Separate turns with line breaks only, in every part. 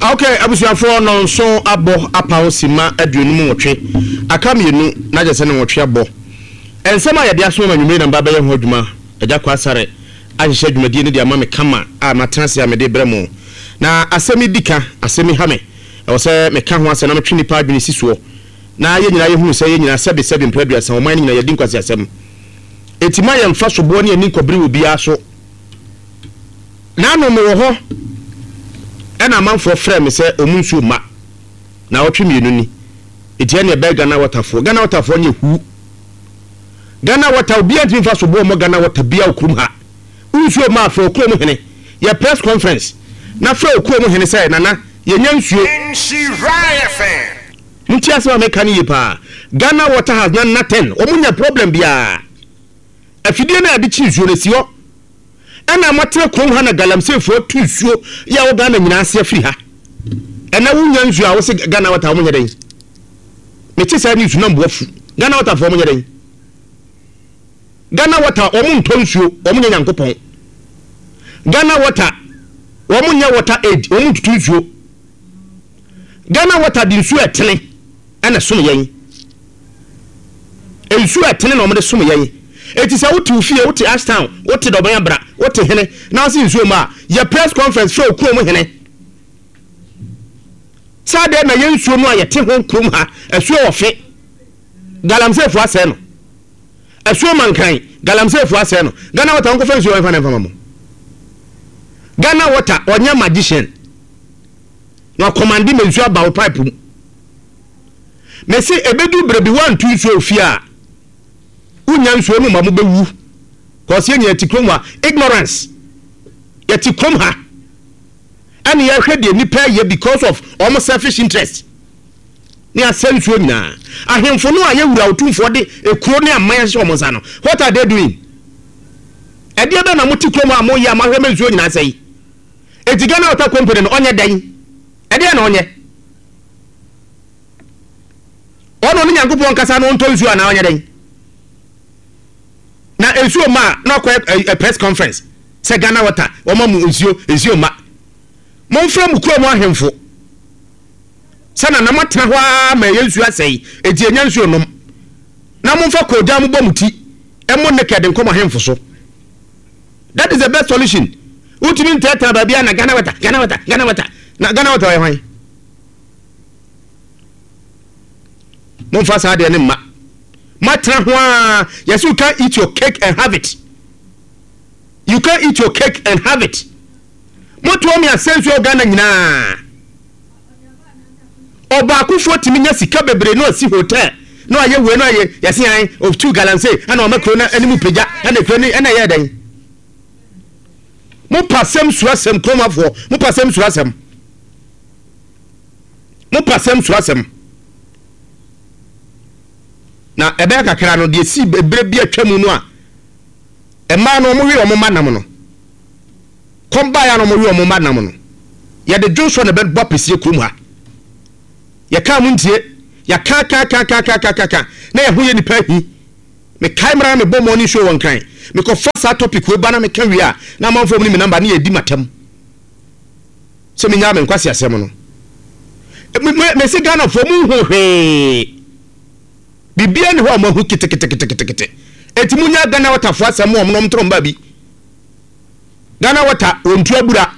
Okay, abusuafo no so abo apawo sima aduonum wotwe akamienu na je se ne wotwe abo ensema ya dia so ma nwumre na baba ye ho adwuma agya kwa sare ahyehyɛ adwumadie ne dia ma me kama a matranse amede bremo na asemi dika asemi hame ɛwɔ sɛ me ka ho asɛ na metwe nipa adwene sisuo na ye nyina ye hu sɛ ye nyina sɛbe mpraduasa o man nyina ye di nkwase asɛm etima ye mfa sobo ne ani nkɔbere obi aso na no me wo ho ɛna manfo frɛ me sɛ omunsu ma na wotwe mienu ni etia ne be Ghana waterfo nye hu Ghana water obi antimi fa sobo mo Ghana water bia okurum ha unsu ma afro okurum hene ye press conference na fra okurum hene sɛ nana ye nya nsuo nti asema me kan yi pa Ghana water has nothing omunya problem bia afidie na ade chi nsuo ne si ho ana matre krom ha na galamsefo tu nsuo ya wo Ghana nyina ase afiri ha ena wunya nsuo a wo se Ghana water omunya den me ti sa ni nsuo na mboafu Ghana water fo omunya den Ghana water omunto nsuo omunya nyankopon Ghana water omunya water aid omuntutu nsuo Ghana water di nsuo etene ana som yen nsuo etene na omde som yen eti sa wuti ufie wuti Ashtown wuti Doban bra wuti hene na wasi nsuo ma ya press conference show kuom hene sa de na yen nsuo no ayete ho kuom ha esuo ofe galamsefo ase no esuo mankan galamsefo ase no Ghana water nko fa nsuo enfa na enfa mo Ghana water onya magician na command me nsuo ba pipe mu me se ebedu brebi 1 2 nsuo ofie a unya nsuo no ma mo bewu cause yenya tikromwa ignorance yetikom ha ani ya hwede nipa ye because of almost selfish interest ni asensuo nyina ahemfo no ayewura otumfo de ekuro ne aman hye omonsa no what are they doing ede be na motikromwa amoya amahweme nsuo nyina sei etigana water company no onye dan ede na onye ono ni nyankopon kasa no nto nsuo na onye dan na ensuo ma na kwa a press conference se Ghana water o ma mu ensuo ma mo mfra mu kuro mo ahemfo sana na matena hwa ma yensuo asai edi enya nsuo nom na mo mfa koda mo bomuti emo naked nkomo ahemfo so that is the best solution utimi ntata babia na Ghana water na Ghana water wa hwan mo mfa sa de ne ma matna hwa yes you can eat your cake and have it moto mi asensu Ghana nyina oba akufo timi nya sika bebre no asi hotel no aye we no aye yesi an of 2 gallons ana o makro na animu pega ana kro ni ana ye dan mo pasem suasem komafo mo pasem suasem na ebe kakra no de si bebre bi atwamu no a ema no mo wi omo manam no komba ya no mo wi omo manam no ya de Joshua na be bopese kurum ha ya ka muntie ya ka na ya hoye nipa hi me kamera me bɔ morning show won kan me ko first topic we ba na me ka wi a na manfo mu ni me number na ya di matam so me nya me nkwasi asɛm no me se Ghana fo mu ho hwe bibia ne ho ma hu kete etimunya Ghana water fo asɛm o nom tromba bi Ghana water ontu abura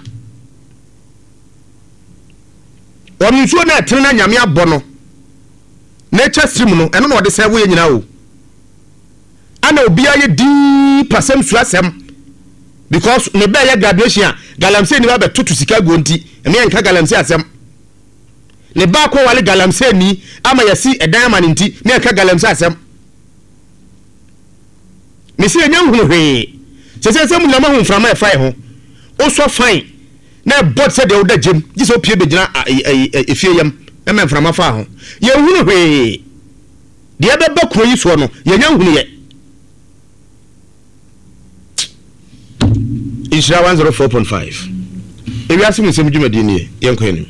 nsuo na etene na nyame abɔ no nature stream no eno na ɔde sɛ wo nyina o ana obia ye deep asɛm suasɛm because ne ba ya graduation a galamsey ni ba betoto sika go nti eme enka galamsey asɛm ne ba ko wale galamsey ni ama yasi edan ama nti ne enka galamsey asɛm me se enya hunu hwe se mu lama hu frama e fai ho o so fine na bot se de o da jem giso pie be gina efie yam e me frama fa ho ye hunu hwe de be ba kuro yi so no ye nya hunu ye Isra 104.5 ewi asim nsem dwumadi ni ye nko enim